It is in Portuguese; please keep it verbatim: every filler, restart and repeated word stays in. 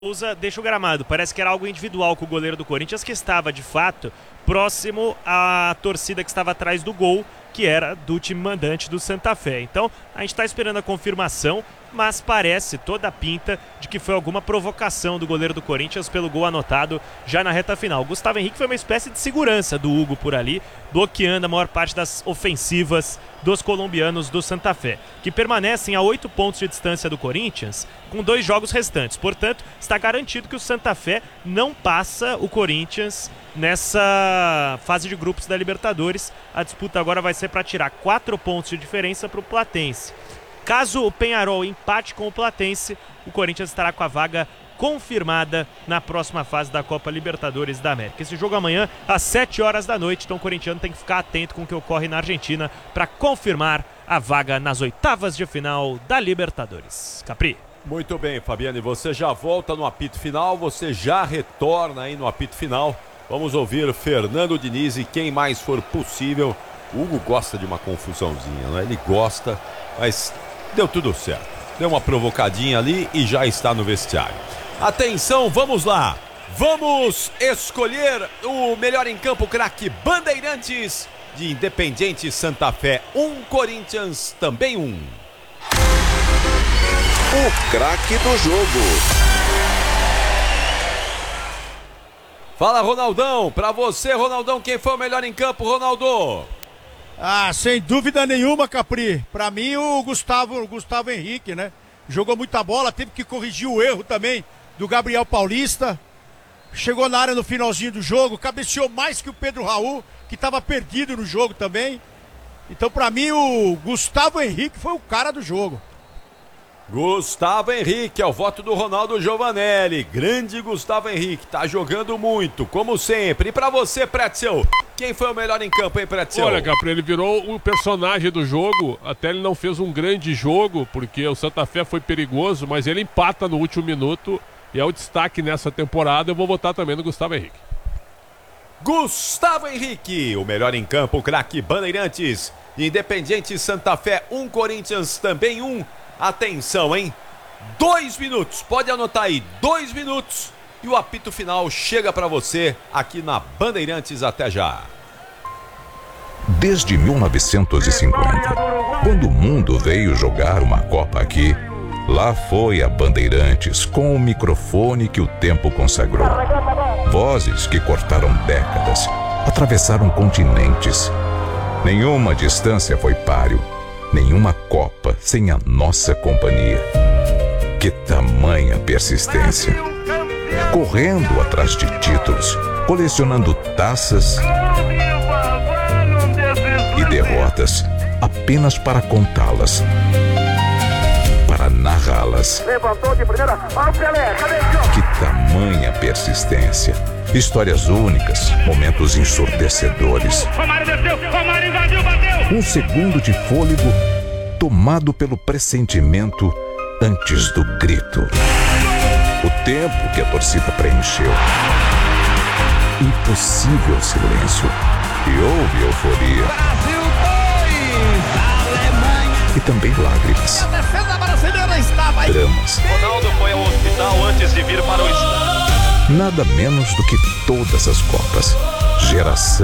Souza deixa o gramado. Parece que era algo individual com o goleiro do Corinthians, que estava, de fato, próximo à torcida que estava atrás do gol, que era do time mandante do Santa Fé. Então, a gente está esperando a confirmação, mas parece toda a pinta de que foi alguma provocação do goleiro do Corinthians pelo gol anotado já na reta final. O Gustavo Henrique foi uma espécie de segurança do Hugo por ali, bloqueando a maior parte das ofensivas dos colombianos do Santa Fé, que permanecem a oito pontos de distância do Corinthians, com dois jogos restantes. Portanto, está garantido que o Santa Fé não passa o Corinthians nessa fase de grupos da Libertadores. A disputa agora vai ser para tirar quatro pontos de diferença para o Platense. Caso o Peñarol empate com o Platense, o Corinthians estará com a vaga confirmada na próxima fase da Copa Libertadores da América. Esse jogo amanhã às sete horas da noite, então o corintiano tem que ficar atento com o que ocorre na Argentina para confirmar a vaga nas oitavas de final da Libertadores. Capri. Muito bem, Fabiano, e você já volta no apito final, você já retorna aí no apito final. Vamos ouvir Fernando Diniz e quem mais for possível. O Hugo gosta de uma confusãozinha, né? Ele gosta, mas deu tudo certo. Deu uma provocadinha ali e já está no vestiário. Atenção, vamos lá. Vamos escolher o melhor em campo, craque Bandeirantes de Independiente Santa Fé. Um Corinthians, também um. O craque do jogo. Fala, Ronaldão. Pra você, Ronaldão, quem foi o melhor em campo, Ronaldo? Ah, sem dúvida nenhuma, Capri. Pra mim, o Gustavo, o Gustavo Henrique, né? Jogou muita bola, teve que corrigir o erro também do Gabriel Paulista. Chegou na área no finalzinho do jogo, cabeceou mais que o Pedro Raul, que estava perdido no jogo também. Então, pra mim, o Gustavo Henrique foi o cara do jogo. Gustavo Henrique, é o voto do Ronaldo Giovanelli. Grande Gustavo Henrique, tá jogando muito, como sempre. E pra você, Pretzel, quem foi o melhor em campo, hein, Pretzel? Olha, Capri, ele virou o personagem do jogo. Até ele não fez um grande jogo, porque o Santa Fé foi perigoso, mas ele empata no último minuto e é o destaque nessa temporada. Eu vou votar também no Gustavo Henrique. Gustavo Henrique, o melhor em campo, craque Bandeirantes. Independiente Santa Fé, um Corinthians, também um. Atenção, hein? Dois minutos, pode anotar aí, dois minutos e o apito final chega pra você aqui na Bandeirantes. Até já. Desde mil novecentos e cinquenta, quando o mundo veio jogar uma Copa aqui, lá foi a Bandeirantes com o microfone que o tempo consagrou. Vozes que cortaram décadas, atravessaram continentes. Nenhuma distância foi páreo. Nenhuma Copa sem a nossa companhia. Que tamanha persistência. Correndo atrás de títulos, colecionando taças e derrotas apenas para contá-las, para narrá-las. Que tamanha persistência. Histórias únicas, momentos ensurdecedores. Um segundo de fôlego tomado pelo pressentimento antes do grito. O tempo que a torcida preencheu. Impossível silêncio. E houve euforia. Brasil dois, Alemanha. E também lágrimas. A defesa brasileira estava aí. Dramas. Ronaldo foi ao hospital antes de vir para o estádio. Nada menos do que todas as Copas. Geração